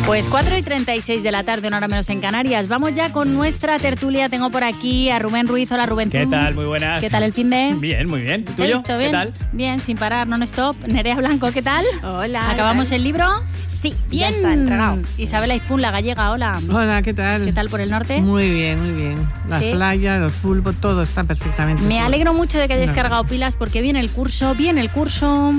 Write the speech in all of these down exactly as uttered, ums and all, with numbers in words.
Pues cuatro y treinta y seis de la tarde, una hora menos en Canarias. Vamos ya con nuestra tertulia. Tengo por aquí a Rubén Ruiz. Hola, Rubén. ¿Qué tal? Muy buenas. ¿Qué tal el fin de? Bien, muy bien. ¿Y tuyo? ¿Listo? ¿Bien? ¿Qué tal? Bien, sin parar, non-stop. Nerea Blanco, ¿qué tal? Hola. ¿Acabamos el libro? Sí, bien. Ya está entregado. Isabel Aizpún, la gallega, hola. Hola, ¿qué tal? ¿Qué tal por el norte? Muy bien, muy bien. Las ¿Sí? playas, los pulpos, todo está perfectamente. Me seguro. alegro mucho de que hayáis No. cargado pilas porque viene el curso, viene el curso...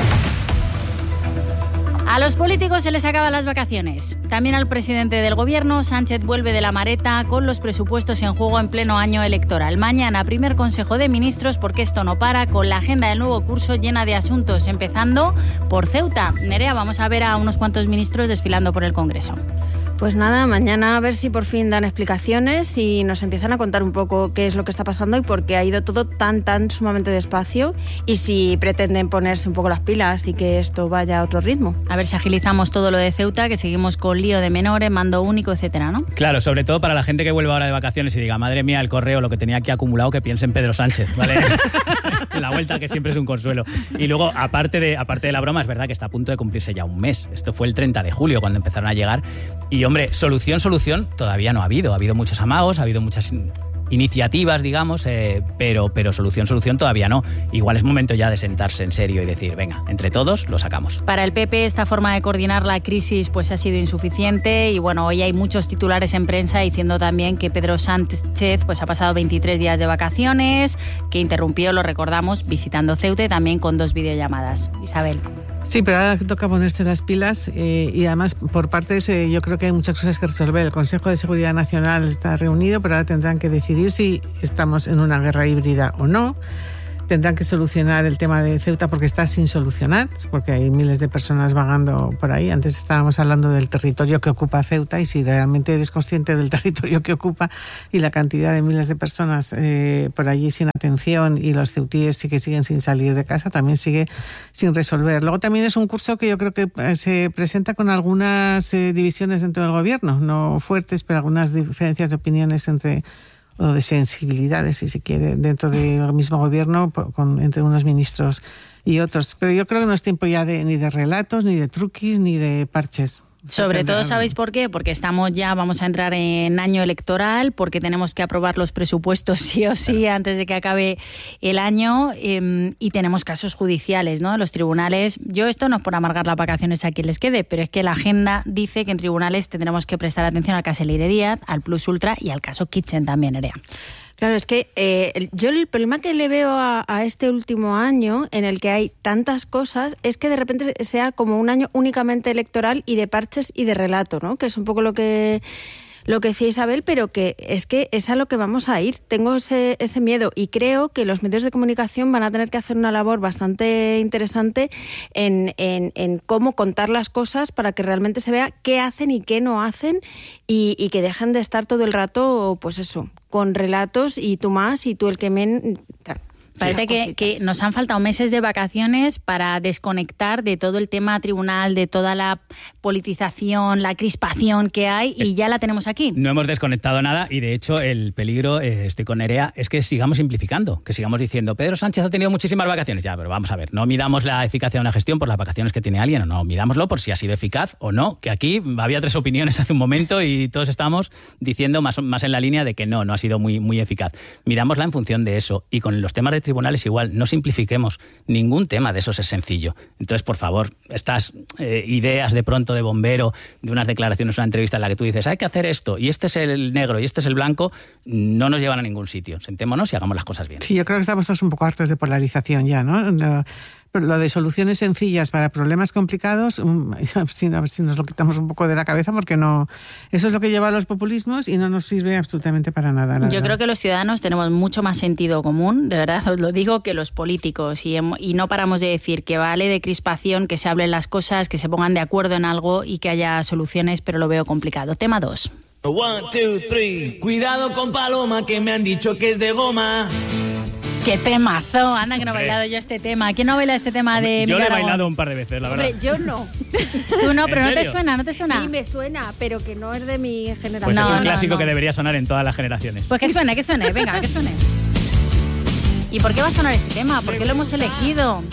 A los políticos se les acaban las vacaciones. También al presidente del gobierno, Sánchez vuelve de la mareta con los presupuestos en juego en pleno año electoral. Mañana, primer Consejo de Ministros, porque esto no para, con la agenda del nuevo curso llena de asuntos, empezando por Ceuta. Nerea, vamos a ver a unos cuantos ministros desfilando por el Congreso. Pues nada, mañana a ver si por fin dan explicaciones y nos empiezan a contar un poco qué es lo que está pasando y por qué ha ido todo tan, tan sumamente despacio y si pretenden ponerse un poco las pilas y que esto vaya a otro ritmo. A ver si agilizamos todo lo de Ceuta, que seguimos con lío de menores, mando único, etcétera, ¿no? Claro, sobre todo para la gente que vuelve ahora de vacaciones y diga, madre mía, el correo, lo que tenía aquí acumulado, que piense en Pedro Sánchez, ¿vale? En la vuelta, que siempre es un consuelo. Y luego, aparte de, aparte de la broma, es verdad que está a punto de cumplirse ya un mes. Esto fue el treinta de julio cuando empezaron a llegar. Y, hombre, solución, solución, todavía no ha habido. Ha habido muchos amagos, ha habido muchas iniciativas, digamos, eh, pero, pero solución, solución todavía no. Igual es momento ya de sentarse en serio y decir, venga, entre todos lo sacamos. Para el P P esta forma de coordinar la crisis pues ha sido insuficiente y bueno, hoy hay muchos titulares en prensa diciendo también que Pedro Sánchez pues ha pasado veintitrés días de vacaciones, que interrumpió, lo recordamos, visitando Ceuta y también con dos videollamadas. Isabel. Sí, pero ahora toca ponerse las pilas eh, y además por partes eh, yo creo que hay muchas cosas que resolver. El Consejo de Seguridad Nacional está reunido, pero ahora tendrán que decidir si estamos en una guerra híbrida o no. Tendrán que solucionar el tema de Ceuta porque está sin solucionar, porque hay miles de personas vagando por ahí. Antes estábamos hablando del territorio que ocupa Ceuta y si realmente eres consciente del territorio que ocupa y la cantidad de miles de personas eh, por allí sin atención y los ceutíes sí que siguen sin salir de casa, también sigue sin resolver. Luego también es un curso que yo creo que se presenta con algunas eh, divisiones dentro del gobierno, no fuertes, pero algunas diferencias de opiniones entre... o de sensibilidades, si se quiere, dentro del mismo gobierno, con, entre unos ministros y otros. Pero yo creo que no es tiempo ya de, ni de relatos, ni de truquis, ni de parches. Sobre todo, ¿sabéis por qué? Porque estamos ya, vamos a entrar en año electoral, porque tenemos que aprobar los presupuestos sí o sí antes de que acabe el año eh, y tenemos casos judiciales, ¿no? Los tribunales, yo esto no es por amargar las vacaciones a quien les quede, pero es que la agenda dice que en tribunales tendremos que prestar atención al caso Leire Díaz, al Plus Ultra y al caso Kitchen también, Nerea. Claro, es que eh, yo el problema que le veo a, a este último año, en el que hay tantas cosas, es que de repente sea como un año únicamente electoral y de parches y de relato, ¿no? Que es un poco lo que... lo que decía Isabel, pero que es que es a lo que vamos a ir. Tengo ese, ese miedo y creo que los medios de comunicación van a tener que hacer una labor bastante interesante en, en, en cómo contar las cosas para que realmente se vea qué hacen y qué no hacen y, y que dejen de estar todo el rato, pues eso, con relatos y tú más y tú el que men... Claro. Parece que, que nos han faltado meses de vacaciones para desconectar de todo el tema tribunal, de toda la politización, la crispación que hay y ya la tenemos aquí. No hemos desconectado nada y de hecho el peligro, eh, estoy con Nerea, es que sigamos simplificando, que sigamos diciendo Pedro Sánchez ha tenido muchísimas vacaciones. Ya, pero vamos a ver, no midamos la eficacia de una gestión por las vacaciones que tiene alguien o no, midámoslo por si ha sido eficaz o no, que aquí había tres opiniones hace un momento y todos estamos diciendo más, más en la línea de que no, no ha sido muy, muy eficaz. Midámosla en función de eso y con los temas de tribunales igual, no simplifiquemos, ningún tema de esos es sencillo. Entonces, por favor, estas eh, ideas de pronto de bombero, de unas declaraciones, una entrevista en la que tú dices, hay que hacer esto, y este es el negro y este es el blanco, no nos llevan a ningún sitio. Sentémonos y hagamos las cosas bien. Sí, yo creo que estamos todos un poco hartos de polarización ya, ¿no? No. Lo de soluciones sencillas para problemas complicados, a ver si nos lo quitamos un poco de la cabeza porque no, eso es lo que lleva a los populismos y no nos sirve absolutamente para nada. Yo verdad. creo que los ciudadanos tenemos mucho más sentido común, de verdad os lo digo, que los políticos y, y no paramos de decir que vale de crispación, que se hablen las cosas, que se pongan de acuerdo en algo y que haya soluciones, pero lo veo complicado. Tema dos. One, two, three. Cuidado con Paloma, que me han dicho que es de goma. ¡Qué temazo! Anda que no he bailado yo este tema. ¿Quién no baila este tema de Yo Miguel lo he Aragón? bailado un par de veces, la verdad. Hombre, yo no. Tú no, pero ¿En no te serio? suena, ¿no te suena? Sí, me suena, pero que no es de mi generación. Pues No, es un no, clásico no. que debería sonar en todas las generaciones. Pues que suene, que suene, venga, que suene. ¿Y por qué va a sonar este tema? ¿Por qué lo hemos elegido?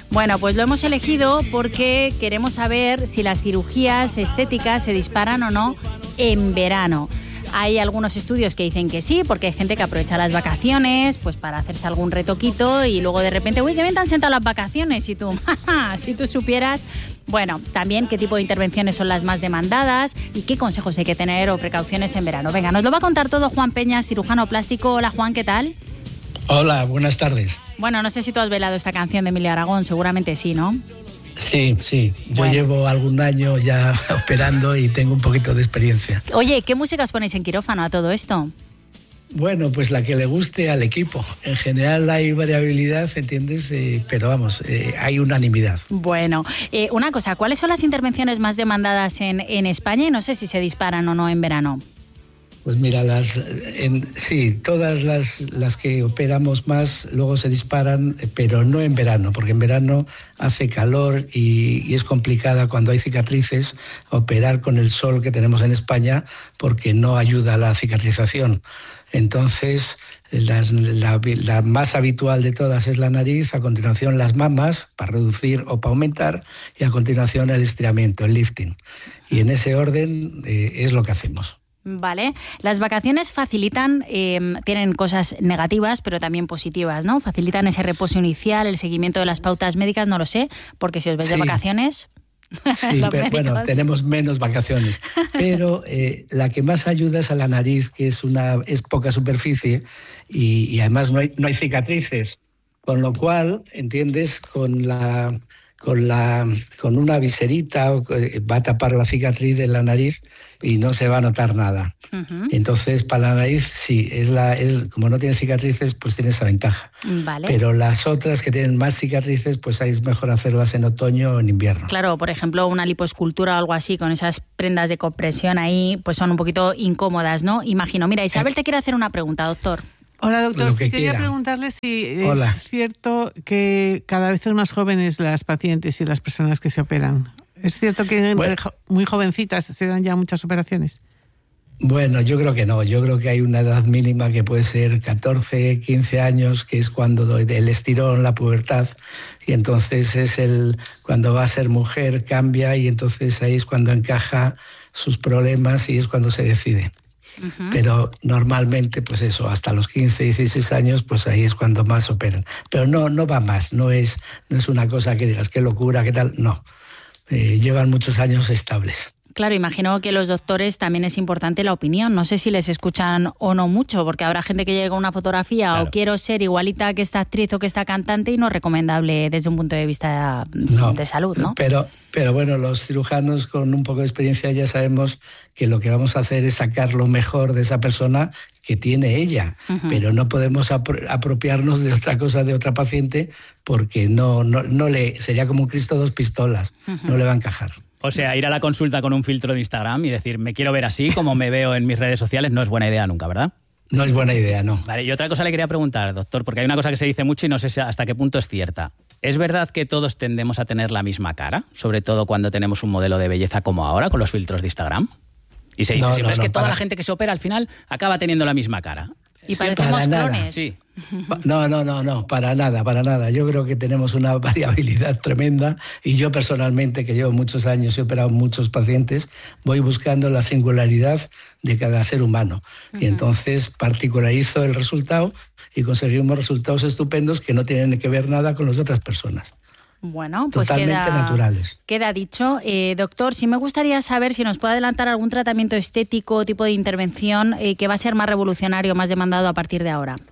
Bueno, pues lo hemos elegido porque queremos saber si las cirugías estéticas se disparan o no en verano. Hay algunos estudios que dicen que sí, porque hay gente que aprovecha las vacaciones pues para hacerse algún retoquito y luego de repente, uy, qué bien te han sentado las vacaciones, y tú, si tú supieras. Bueno, también qué tipo de intervenciones son las más demandadas y qué consejos hay que tener o precauciones en verano. Venga, nos lo va a contar todo Juan Peñas, cirujano plástico. Hola, Juan, ¿qué tal? Hola, buenas tardes. Bueno, no sé si tú has velado esta canción de Emilio Aragón, seguramente sí, ¿no? Sí, sí. Yo bueno. llevo algún año ya operando y tengo un poquito de experiencia. Oye, ¿qué músicas ponéis en quirófano a todo esto? Bueno, pues la que le guste al equipo. En general hay variabilidad, ¿entiendes? Eh, pero vamos, eh, hay unanimidad. Bueno, eh, una cosa, ¿cuáles son las intervenciones más demandadas en, en España? Y no sé si se disparan o no en verano. Pues mira, las, en, sí, todas las, las que operamos más luego se disparan, pero no en verano, porque en verano hace calor y, y es complicada cuando hay cicatrices operar con el sol que tenemos en España porque no ayuda a la cicatrización. Entonces, las, la, la más habitual de todas es la nariz, a continuación las mamas para reducir o para aumentar y a continuación el estiramiento, el lifting. Y en ese orden eh, es lo que hacemos. Vale. Las vacaciones facilitan, eh, tienen cosas negativas, pero también positivas, ¿no? Facilitan ese reposo inicial, el seguimiento de las pautas médicas, no lo sé, porque si os vais sí. de vacaciones... Sí, pero, bueno, tenemos menos vacaciones, pero eh, la que más ayuda es a la nariz, que es una es poca superficie y, y además no hay, no hay cicatrices, con lo cual, entiendes, con la... Con, la, con una viserita va a tapar la cicatriz de la nariz y no se va a notar nada. Uh-huh. Entonces, para la nariz, sí, es la, es, como no tiene cicatrices, pues tiene esa ventaja. Vale. Pero las otras que tienen más cicatrices, pues ahí es mejor hacerlas en otoño o en invierno. Claro, por ejemplo, una lipoescultura o algo así, con esas prendas de compresión ahí, pues son un poquito incómodas, ¿no? Imagino. Mira, Isabel te quiere hacer una pregunta, doctor. Hola, doctor. Sí, quería quiera. preguntarle si Hola. es cierto que cada vez son más jóvenes las pacientes y las personas que se operan. ¿Es cierto que entre bueno, jo- muy jovencitas se dan ya muchas operaciones? Bueno, yo creo que no. Yo creo que hay una edad mínima que puede ser catorce, quince años, que es cuando el estirón, la pubertad, y entonces es el cuando va a ser mujer, cambia, y entonces ahí es cuando encaja sus problemas y es cuando se decide. Uh-huh. Pero normalmente, pues eso, hasta los quince, dieciséis años, pues ahí es cuando más operan. Pero no, no va más, no es, no es una cosa que digas qué locura, qué tal, no. Eh, llevan muchos años estables. Claro, imagino que los doctores también es importante la opinión. No sé si les escuchan o no mucho, porque habrá gente que llega a una fotografía claro. o quiero ser igualita que esta actriz o que esta cantante y no es recomendable desde un punto de vista no, de salud, ¿no? Pero, pero bueno, los cirujanos con un poco de experiencia ya sabemos que lo que vamos a hacer es sacar lo mejor de esa persona que tiene ella, uh-huh. pero no podemos apro- apropiarnos de otra cosa de otra paciente porque no, no, no le sería como un Cristo dos pistolas, uh-huh. no le va a encajar. O sea, ir a la consulta con un filtro de Instagram y decir, me quiero ver así, como me veo en mis redes sociales, no es buena idea nunca, ¿verdad? No es buena idea, no. Vale, y otra cosa le quería preguntar, doctor, porque hay una cosa que se dice mucho y no sé hasta qué punto es cierta. ¿Es verdad que todos tendemos a tener la misma cara? Sobre todo cuando tenemos un modelo de belleza como ahora, con los filtros de Instagram. Y se dice no, siempre, no, es que no, toda para... la gente que se opera al final acaba teniendo la misma cara. Y parecemos clones. Sí. No, no, no, no, para nada, para nada. Yo creo que tenemos una variabilidad tremenda y yo personalmente, que llevo muchos años y he operado muchos pacientes, voy buscando la singularidad de cada ser humano. Uh-huh. Y entonces particularizo el resultado y conseguimos resultados estupendos que no tienen que ver nada con las otras personas. Bueno, pues totalmente queda, naturales. Queda dicho. Eh, doctor, sí me gustaría saber si nos puede adelantar algún tratamiento estético o tipo de intervención eh, que va a ser más revolucionario, más demandado a partir de ahora.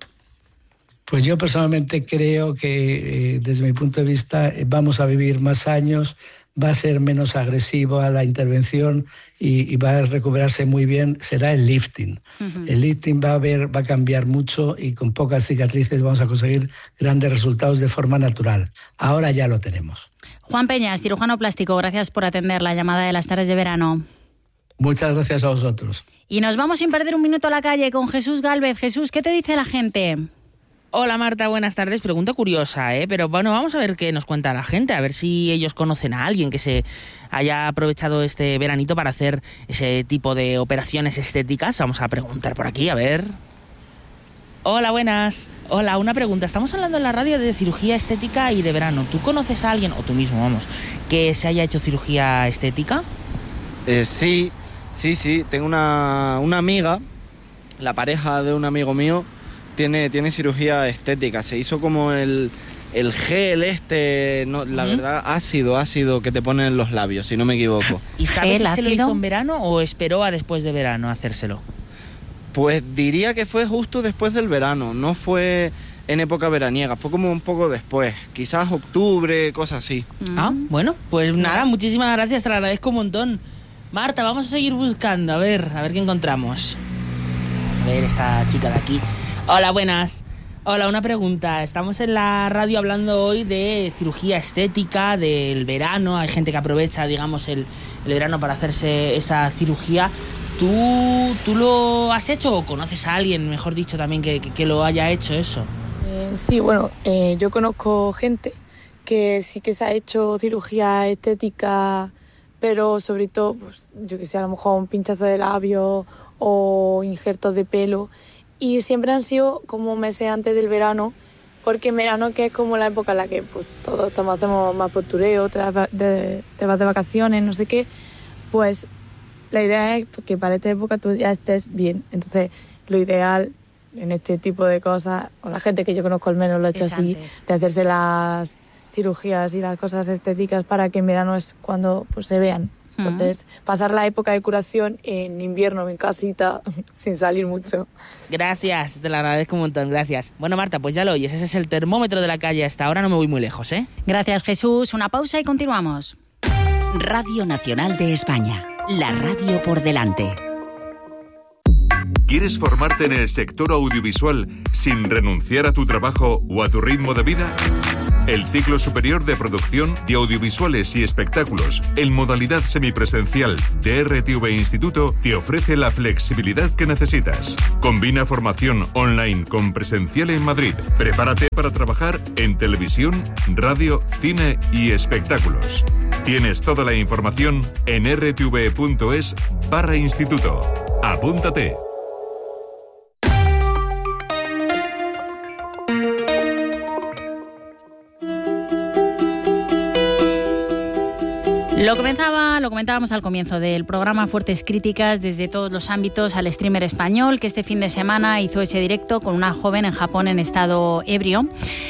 Pues yo personalmente creo que, eh, desde mi punto de vista, eh, vamos a vivir más años, va a ser menos agresivo a la intervención y, y va a recuperarse muy bien, será el lifting. Uh-huh. El lifting va a, ver, va a cambiar mucho y con pocas cicatrices vamos a conseguir grandes resultados de forma natural. Ahora ya lo tenemos. Juan Peñas, cirujano plástico, gracias por atender la llamada de las tardes de verano. Muchas gracias a vosotros. Y nos vamos sin perder un minuto a la calle con Jesús Gálvez. Jesús, ¿qué te dice la gente? Hola Marta, buenas tardes. Pregunta curiosa, ¿eh? Pero bueno, vamos a ver qué nos cuenta la gente, a ver si ellos conocen a alguien que se haya aprovechado este veranito para hacer ese tipo de operaciones estéticas. Vamos a preguntar por aquí, a ver. Hola, buenas. Hola, una pregunta. Estamos hablando en la radio de cirugía estética y de verano. ¿Tú conoces a alguien, o tú mismo, vamos, que se haya hecho cirugía estética? Eh, sí, sí, sí. Tengo una, una amiga, la pareja de un amigo mío, tiene, tiene cirugía estética. Se hizo como el, el gel este, no, la uh-huh. verdad, ácido, ácido que te ponen en los labios, si no me equivoco. ¿Y sabes si se lo hizo en verano o esperó a después de verano a hacérselo? Pues diría que fue justo después del verano, no fue en época veraniega, fue como un poco después, quizás octubre, cosas así. Ah, bueno, pues nada, muchísimas gracias, te lo agradezco un montón. Marta, vamos a seguir buscando, a ver, a ver qué encontramos. A ver, esta chica de aquí. Hola, buenas. Hola, una pregunta. Estamos en la radio hablando hoy de cirugía estética, del verano. Hay gente que aprovecha, digamos, el, el verano para hacerse esa cirugía. ¿Tú, ¿Tú lo has hecho o conoces a alguien, mejor dicho, también que, que, que lo haya hecho eso? Eh, sí, bueno, eh, yo conozco gente que sí que se ha hecho cirugía estética, pero sobre todo, pues, yo que sé, a lo mejor un pinchazo de labio o injertos de pelo, y siempre han sido como meses antes del verano, porque en verano, que es como la época en la que pues, todos estamos, hacemos más postureo, te, de, te vas de vacaciones, no sé qué, pues la idea es que para esta época tú ya estés bien. Entonces, lo ideal en este tipo de cosas, o la gente que yo conozco al menos lo ha hecho es así, antes de hacerse las cirugías y las cosas estéticas para que en verano es cuando pues, se vean. Entonces, uh-huh. pasar la época de curación en invierno, en casita, sin salir mucho. Gracias, te lo agradezco un montón, gracias. Bueno, Marta, pues ya lo oyes, ese es el termómetro de la calle hasta ahora, no me voy muy lejos, ¿eh? Gracias, Jesús. Una pausa y continuamos. Radio Nacional de España, la radio por delante. ¿Quieres formarte en el sector audiovisual sin renunciar a tu trabajo o a tu ritmo de vida? El ciclo superior de producción de audiovisuales y espectáculos en modalidad semipresencial de R T V Instituto te ofrece la flexibilidad que necesitas. Combina formación online con presencial en Madrid. Prepárate para trabajar en televisión, radio, cine y espectáculos. Tienes toda la información en r t v punto es barra instituto. Apúntate. Lo comenzaba, lo comentábamos al comienzo del programa, fuertes críticas desde todos los ámbitos al streamer español que este fin de semana hizo ese directo con una joven en Japón en estado ebrio.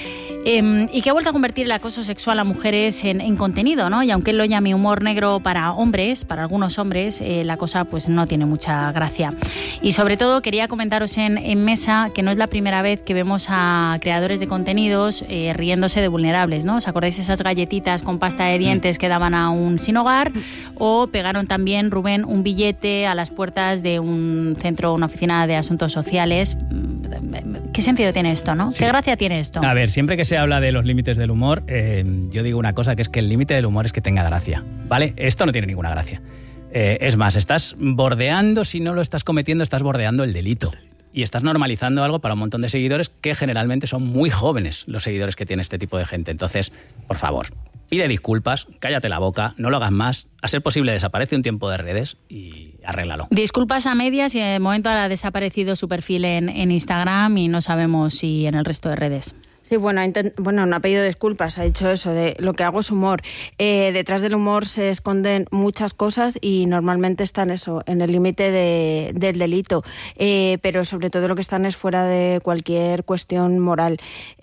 Eh, y que ha vuelto a convertir el acoso sexual a mujeres en, en contenido, ¿no? Y aunque él lo llame humor negro para hombres, para algunos hombres, eh, la cosa pues no tiene mucha gracia. Y sobre todo quería comentaros en, en mesa que no es la primera vez que vemos a creadores de contenidos eh, riéndose de vulnerables, ¿no? ¿Os acordáis de esas galletitas con pasta de dientes que daban a un sin hogar? O pegaron también, Rubén, un billete a las puertas de un centro, una oficina de asuntos sociales. ¿Qué sentido tiene esto, no? Sí. ¿Qué gracia tiene esto? A ver, siempre que se habla de los límites del humor, eh, yo digo una cosa, que es que el límite del humor es que tenga gracia, ¿vale? Esto no tiene ninguna gracia. Eh, es más, estás bordeando, si no lo estás cometiendo, estás bordeando el delito. Y estás normalizando algo para un montón de seguidores que generalmente son muy jóvenes, los seguidores que tiene este tipo de gente. Entonces, por favor, pide disculpas, cállate la boca, no lo hagas más. A ser posible, desaparece un tiempo de redes y arréglalo. Disculpas a medias y de momento ahora ha desaparecido su perfil en, en Instagram y no sabemos si en el resto de redes. Sí, bueno, intent- bueno, no ha pedido disculpas, ha dicho eso, de lo que hago es humor. Eh, detrás del humor se esconden muchas cosas y normalmente están eso, en el límite de, del delito, eh, pero sobre todo lo que están es fuera de cualquier cuestión moral.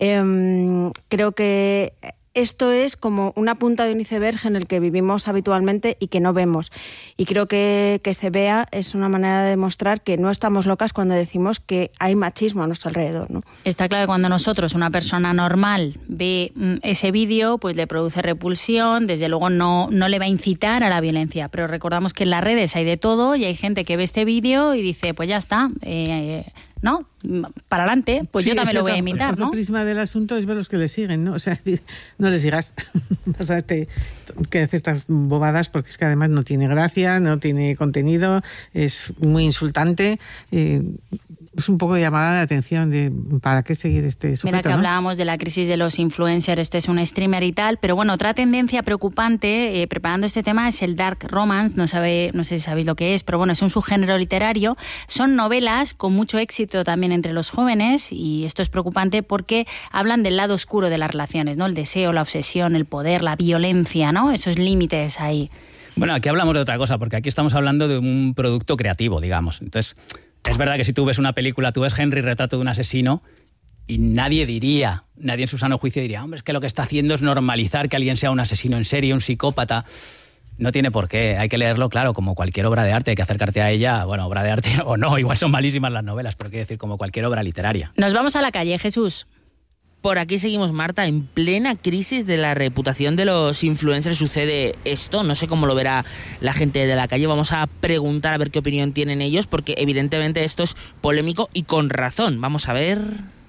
Eh, creo que esto es como una punta de un iceberg en el que vivimos habitualmente y que no vemos. Y creo que que se vea es una manera de demostrar que no estamos locas cuando decimos que hay machismo a nuestro alrededor, ¿no? Está claro que cuando nosotros, una persona normal, ve mm, ese vídeo, pues le produce repulsión, desde luego no, no le va a incitar a la violencia. Pero recordamos que en las redes hay de todo y hay gente que ve este vídeo y dice, pues ya está, eh, ¿no? Para adelante, pues sí, yo también lo voy a imitar, otro ¿no? El prisma del asunto es ver los que le siguen, ¿no? O sea, no les digas o sea, este, que hace estas bobadas porque es que además no tiene gracia, no tiene contenido, es muy insultante. Eh, es un poco de llamada de atención de para qué seguir este sujeto. Mira que ¿no? hablábamos de la crisis de los influencers, este es un streamer y tal, pero bueno, otra tendencia preocupante eh, preparando este tema es el dark romance, no sabe, no sé si sabéis lo que es, pero bueno, es un subgénero literario, son novelas con mucho éxito también entre los jóvenes y esto es preocupante porque hablan del lado oscuro de las relaciones, ¿no? El deseo, la obsesión, el poder, la violencia, ¿no? Esos límites ahí. Bueno, aquí hablamos de otra cosa, porque aquí estamos hablando de un producto creativo, digamos. Entonces, es verdad que si tú ves una película, tú ves Henry, retrato de un asesino, y nadie diría, nadie en su sano juicio diría, hombre, es que lo que está haciendo es normalizar que alguien sea un asesino en serie, un psicópata. No tiene por qué, hay que leerlo, claro, como cualquier obra de arte, hay que acercarte a ella, bueno, obra de arte o no, igual son malísimas las novelas, pero quiero decir, como cualquier obra literaria. Nos vamos a la calle, Jesús. Por aquí seguimos, Marta, en plena crisis de la reputación de los influencers sucede esto. No sé cómo lo verá la gente de la calle. Vamos a preguntar a ver qué opinión tienen ellos, porque evidentemente esto es polémico y con razón. Vamos a ver...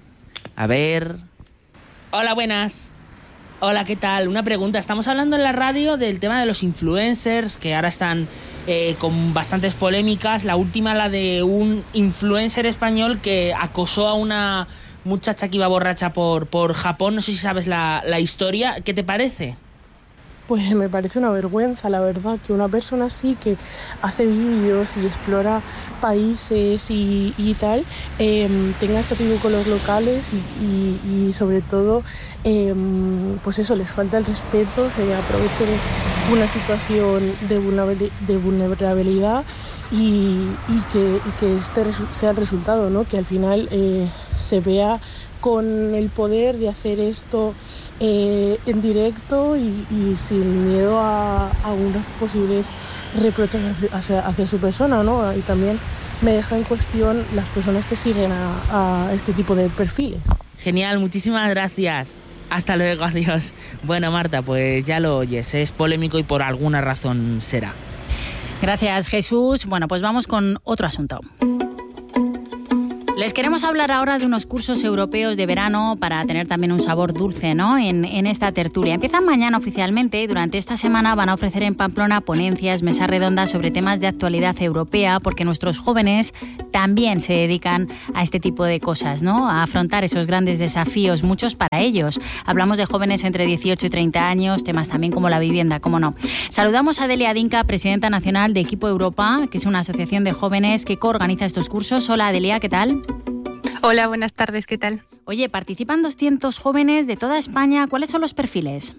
A ver... Hola, buenas. Hola, ¿qué tal? Una pregunta. Estamos hablando en la radio del tema de los influencers, que ahora están eh, con bastantes polémicas. La última, la de un influencer español que acosó a una muchacha que iba borracha por, por Japón. No sé si sabes la, la historia. ¿Qué te parece? Pues me parece una vergüenza, la verdad, que una persona así que hace vídeos y explora países y, y tal, eh, tenga este tipo con los locales y, y, y sobre todo, eh, pues eso, les falta el respeto, se aprovechen de una situación de, de vulnerabilidad y, y, que, y que este sea el resultado, ¿no? Que al final eh, se vea con el poder de hacer esto eh, en directo y, y sin miedo a, a unos posibles reproches hacia, hacia, hacia su persona, ¿no? Y también me deja en cuestión las personas que siguen a, a este tipo de perfiles. Genial, muchísimas gracias. Hasta luego, adiós. Bueno, Marta, pues ya lo oyes, es polémico y por alguna razón será. Gracias, Jesús. Bueno, pues vamos con otro asunto. Les queremos hablar ahora de unos cursos europeos de verano para tener también un sabor dulce, ¿no? En, en esta tertulia. Empiezan mañana oficialmente y durante esta semana van a ofrecer en Pamplona ponencias, mesas redondas sobre temas de actualidad europea, porque nuestros jóvenes también se dedican a este tipo de cosas, ¿no? A afrontar esos grandes desafíos, muchos para ellos. Hablamos de jóvenes entre dieciocho y treinta años, temas también como la vivienda, cómo no. Saludamos a Delia Dinka, presidenta nacional de Equipo Europa, que es una asociación de jóvenes que coorganiza estos cursos. Hola, Delia, ¿qué tal? Hola, buenas tardes, ¿qué tal? Oye, participan doscientos jóvenes de toda España. ¿Cuáles son los perfiles?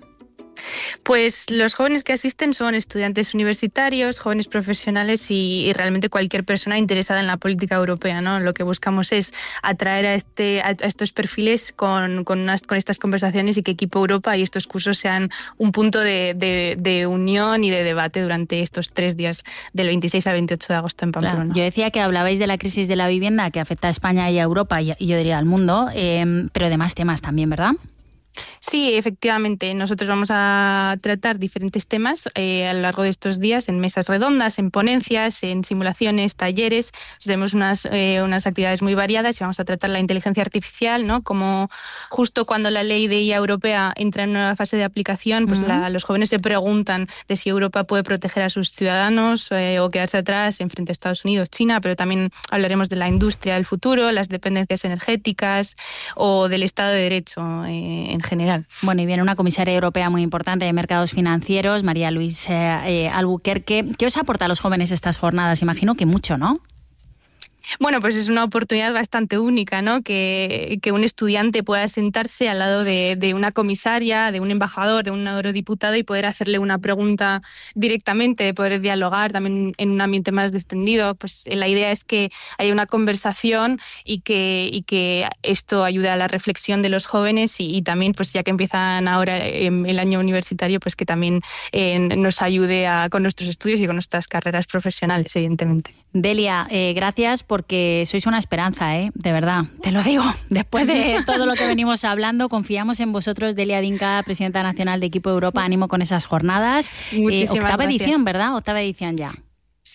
Pues los jóvenes que asisten son estudiantes universitarios, jóvenes profesionales y, y realmente cualquier persona interesada en la política europea, ¿no? Lo que buscamos es atraer a, este, a, a estos perfiles con, con, unas, con estas conversaciones y que Equipo Europa y estos cursos sean un punto de, de, de unión y de debate durante estos tres días del veintiséis al veintiocho de agosto en Pamplona. Claro, yo decía que hablabais de la crisis de la vivienda que afecta a España y a Europa y, y yo diría al mundo, eh, pero de más temas también, ¿verdad? Sí, efectivamente. Nosotros vamos a tratar diferentes temas eh, a lo largo de estos días en mesas redondas, en ponencias, en simulaciones, talleres. Tenemos unas, eh, unas actividades muy variadas y vamos a tratar la inteligencia artificial, ¿no? Como justo cuando la ley de I A europea entra en una fase de aplicación, pues uh-huh. la, los jóvenes se preguntan de si Europa puede proteger a sus ciudadanos eh, o quedarse atrás en frente a Estados Unidos, China, pero también hablaremos de la industria del futuro, las dependencias energéticas o del Estado de Derecho eh, en general. Bueno, y viene una comisaria europea muy importante de mercados financieros, María Luisa eh, Albuquerque. ¿Qué os aporta a los jóvenes estas jornadas? Imagino que mucho, ¿no? Bueno, pues es una oportunidad bastante única, ¿no? Que, que un estudiante pueda sentarse al lado de, de una comisaria, de un embajador, de un eurodiputado y poder hacerle una pregunta directamente, de poder dialogar también en un ambiente más distendido. Pues la idea es que haya una conversación y que, y que esto ayude a la reflexión de los jóvenes y, y también, pues ya que empiezan ahora el año universitario, pues que también eh, nos ayude a, con nuestros estudios y con nuestras carreras profesionales, evidentemente. Delia, eh, gracias porque sois una esperanza, ¿eh? De verdad, te lo digo. Después de todo lo que venimos hablando, confiamos en vosotros, Delia Dinka, presidenta nacional de Equipo Europa. Ánimo con esas jornadas. Eh, octava gracias. edición, ¿verdad? Octava edición ya.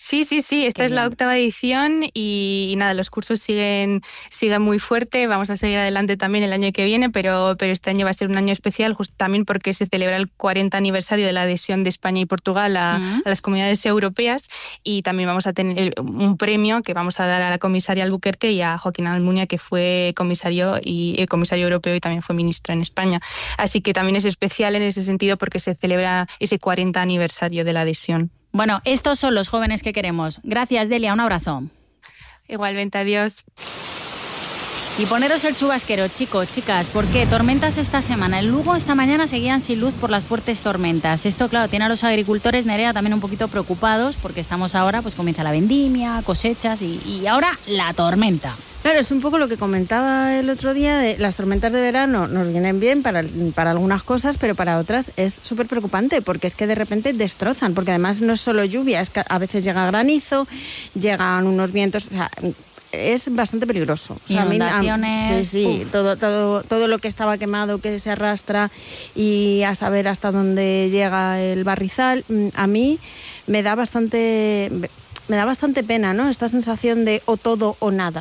Sí, sí, sí, esta Qué es la bien. octava edición y, y nada, los cursos siguen, siguen muy fuerte, vamos a seguir adelante también el año que viene, pero, pero este año va a ser un año especial justo también porque se celebra el cuarenta aniversario de la adhesión de España y Portugal a, Mm. a las comunidades europeas y también vamos a tener un premio que vamos a dar a la comisaria Albuquerque y a Joaquín Almunia, que fue comisario y eh, comisario europeo y también fue ministro en España. Así que también es especial en ese sentido porque se celebra ese cuarenta aniversario de la adhesión. Bueno, estos son los jóvenes que queremos. Gracias, Delia, un abrazo. Igualmente, adiós. Y poneros el chubasquero, chicos, chicas, porque tormentas esta semana. En Lugo esta mañana seguían sin luz por las fuertes tormentas. Esto, claro, tiene a los agricultores, Nerea, también un poquito preocupados porque estamos ahora, pues comienza la vendimia, cosechas y, y ahora la tormenta. Claro, es un poco lo que comentaba el otro día, de las tormentas de verano nos vienen bien para, para algunas cosas, pero para otras es súper preocupante, porque es que de repente destrozan, porque además no es solo lluvia, es que a veces llega granizo, llegan unos vientos, o sea, es bastante peligroso. O sea, a mí- a- Inundaciones, sí, sí, uf. todo, todo, todo lo que estaba quemado, que se arrastra y a saber hasta dónde llega el barrizal, mm, a mí me da bastante, me da bastante pena, ¿no? Esta sensación de o todo o nada.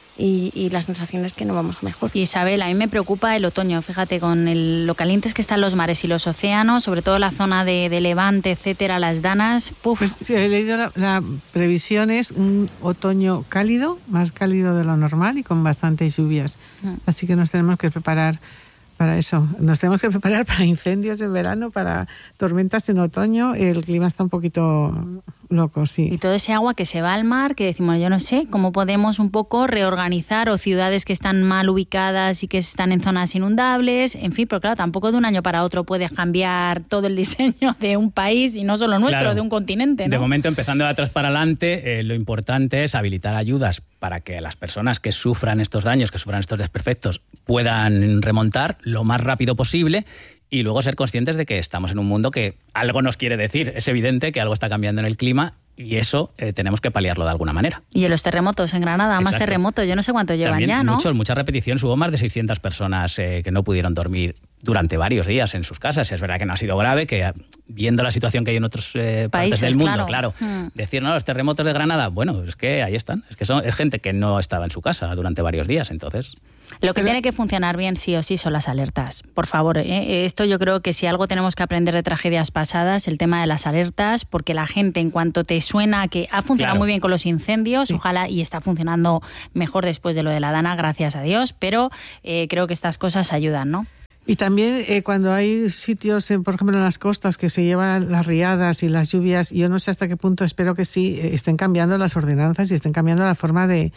Y, y la sensación es que no vamos mejor. Isabel, a mí me preocupa el otoño, fíjate, con el, lo calientes que están los mares y los océanos, sobre todo la zona de, de Levante, etcétera, las Danas. Puf. Pues sí, he leído la, la previsión es un otoño cálido, más cálido de lo normal y con bastantes lluvias. Mm. Así que nos tenemos que preparar para eso. Nos tenemos que preparar para incendios en verano, para tormentas en otoño. El clima está un poquito loco, sí. Y todo ese agua que se va al mar, que decimos, yo no sé, cómo podemos un poco reorganizar o ciudades que están mal ubicadas y que están en zonas inundables, en fin, pero claro, tampoco de un año para otro puedes cambiar todo el diseño de un país y no solo nuestro, Claro. de un continente, ¿no? De momento, empezando de atrás para adelante, eh, lo importante es habilitar ayudas para que las personas que sufran estos daños, que sufran estos desperfectos, puedan remontar lo más rápido posible y luego ser conscientes de que estamos en un mundo que algo nos quiere decir. Es evidente que algo está cambiando en el clima y eso eh, tenemos que paliarlo de alguna manera. Y en los terremotos en Granada, más Exacto. terremotos, yo no sé cuánto llevan También ya, ¿no? muchos, muchas repeticiones. Hubo más de seiscientas personas eh, que no pudieron dormir durante varios días en sus casas. Es verdad que no ha sido grave, que viendo la situación que hay en otros eh, partes Países, del mundo, claro. claro, Hmm. decir, no, los terremotos de Granada, bueno, es que ahí están. Es que son, es gente que no estaba en su casa durante varios días, entonces... Lo que tiene que funcionar bien sí o sí son las alertas. Por favor, ¿eh? Esto yo creo que si algo tenemos que aprender de tragedias pasadas, el tema de las alertas, porque la gente en cuanto te suena que ha funcionado Claro. muy bien con los incendios, Sí. ojalá y está funcionando mejor después de lo de la Dana, gracias a Dios, pero eh, creo que estas cosas ayudan, ¿no? Y también eh, cuando hay sitios, eh, por ejemplo, en las costas que se llevan las riadas y las lluvias, yo no sé hasta qué punto, espero que sí, eh, estén cambiando las ordenanzas y estén cambiando la forma de,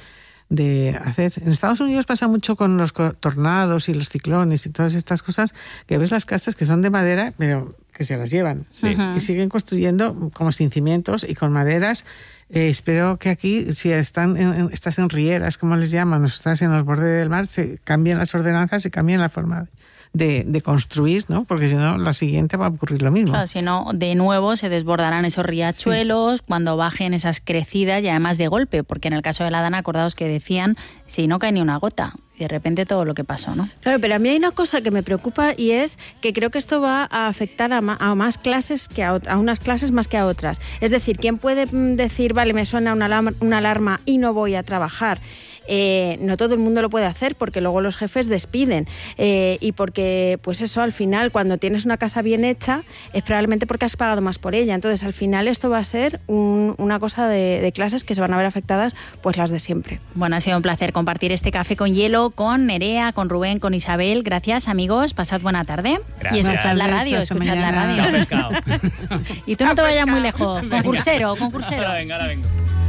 de hacer. En Estados Unidos pasa mucho con los co- tornados y los ciclones y todas estas cosas, que ves las casas que son de madera, pero que se las llevan. Sí. Ujú. Y siguen construyendo como sin cimientos y con maderas. Eh, espero que aquí, si están en, en- estás en rieras, como les llaman, o estás en los bordes del mar, se cambien las ordenanzas y cambien la forma de, de construir, ¿no? Porque si no, la siguiente va a ocurrir lo mismo. Claro, si no, de nuevo se desbordarán esos riachuelos cuando bajen esas crecidas y además de golpe, porque en el caso de la Dana, acordaos que decían, si no cae ni una gota, y de repente todo lo que pasó, ¿no? Claro, pero a mí hay una cosa que me preocupa y es que creo que esto va a afectar a, ma- a más clases que a, ot- a unas clases más que a otras. Es decir, ¿quién puede mm, decir, vale, me suena una alarma, una alarma y no voy a trabajar? Eh, no todo el mundo lo puede hacer porque luego los jefes despiden eh, y porque, pues eso, al final, cuando tienes una casa bien hecha, es probablemente porque has pagado más por ella. Entonces, al final, esto va a ser un- una cosa de, de clases que se van a ver afectadas, pues las de siempre. Bueno, ha sido un placer compartir este café con hielo con Nerea, con Rubén, con Isabel. Gracias, amigos. Pasad buena tarde. Gracias. Y escuchad la Buenas radio, tardes, hasta escuchad la mañana. radio. Chao, pescado. Y tú no te vayas muy lejos. Concursero, concursero. Ahora venga, ahora vengo.